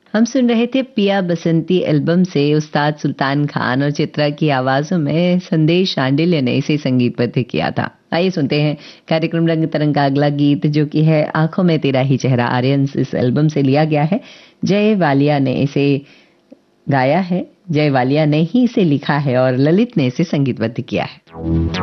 हम सुन रहे थे पिया बसंती एल्बम से उस्ताद सुल्तान खान और चित्रा की आवाजों में संदेश शांडिल्य ने इसे संगीतबद्ध किया था। आइए सुनते हैं कार्यक्रम रंग तरंग का अगला गीत, जो कि है आंखों में तेरा ही चेहरा। आर्यंस इस एल्बम से लिया गया है। जय वालिया ने इसे गाया है, जय वालिया ने ही इसे लिखा है और ललित ने इसे संगीतबद्ध किया है।